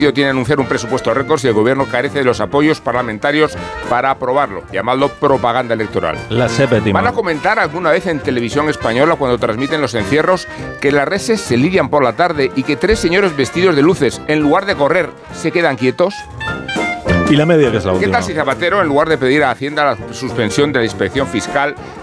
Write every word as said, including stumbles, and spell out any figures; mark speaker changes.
Speaker 1: tiene anunciar un presupuesto récord si el gobierno carece de los apoyos parlamentarios para aprobarlo, llamadlo propaganda electoral.
Speaker 2: La séptima.
Speaker 1: Van a comentar alguna vez en televisión española, cuando transmiten los encierros, que las reses se lidian por la tarde y que tres señores vestidos de luces, en lugar de correr, se quedan quietos.
Speaker 2: Y la media, que es la última.
Speaker 1: ¿Qué tal si Zapatero, en lugar de pedir a Hacienda la suspensión de la inspección fiscal,